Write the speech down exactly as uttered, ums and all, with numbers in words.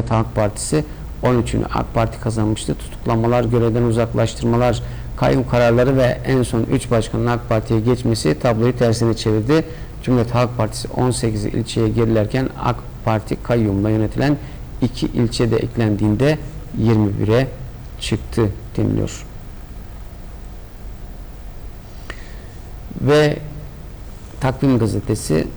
Cumhuriyet Halk Partisi on üçünü AK Parti kazanmıştı. Tutuklamalar, görevden uzaklaştırmalar, kayyum kararları ve en son üç başkanın AK Parti'ye geçmesi tabloyu tersine çevirdi. Cumhuriyet Halk Partisi on sekiz ilçeye gerilerken AK Parti kayyumla yönetilen iki ilçe de eklendiğinde yirmi bire çıktı deniliyor. Ve Takvim Gazetesi